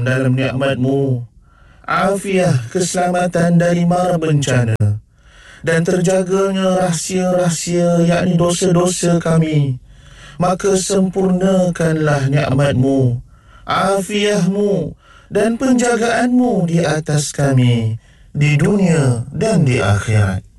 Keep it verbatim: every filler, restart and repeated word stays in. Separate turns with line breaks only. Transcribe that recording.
dalam nikmat-Mu, afiah, keselamatan dari mara bencana, dan terjaganya rahsia-rahsia, yakni dosa-dosa kami. Maka sempurnakanlah nikmat-Mu, afiah-Mu dan penjagaan-Mu di atas kami, di dunia dan di akhirat.